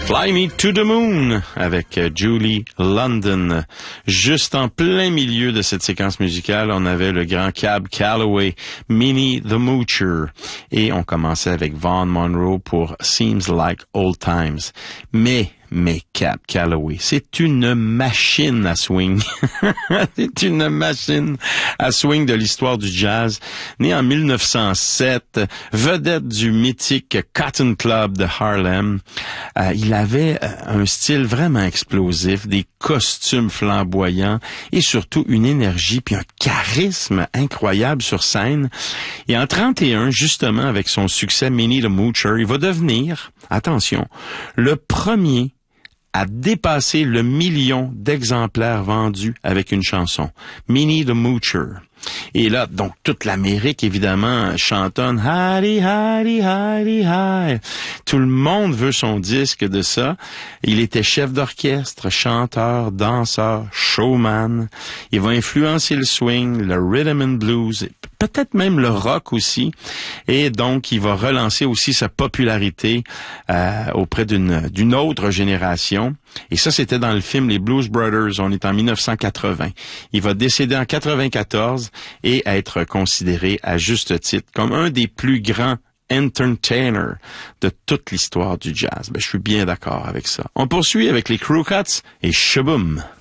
Fly Me to the Moon avec Julie London. Juste en plein milieu de cette séquence musicale, on avait le grand Cab Calloway, Minnie the Moocher. Et on commençait avec Vaughn Monroe pour Seems Like Old Times. Mais Cab Calloway, c'est une machine à swing. C'est une machine à swing de l'histoire du jazz. Né en 1907, vedette du mythique Cotton Club de Harlem, il avait un style vraiment explosif, des costumes flamboyants et surtout une énergie puis un charisme incroyable sur scène. Et en 31, justement, avec son succès Minnie the Moocher, il va devenir, attention, le premier à dépasser le 1 million d'exemplaires vendus avec une chanson. Minnie the Moocher. Et là, donc, toute l'Amérique, évidemment, chantonne « Heidi, Heidi, Heidi, Heidi ». Tout le monde veut son disque de ça. Il était chef d'orchestre, chanteur, danseur, showman. Il va influencer le swing, le rhythm and blues, peut-être même le rock aussi. Et donc, il va relancer aussi sa popularité auprès d'une autre génération. Et ça, c'était dans le film Les Blues Brothers. On est en 1980. Il va décéder en 94 et être considéré à juste titre comme un des plus grands entertainers de toute l'histoire du jazz. Je suis bien d'accord avec ça. On poursuit avec les Crew Cuts et Shaboom.